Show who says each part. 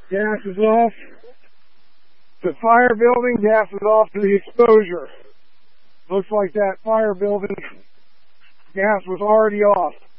Speaker 1: Gas is off. The fire building, gas is off to the exposure. Looks like that fire building gas was already off.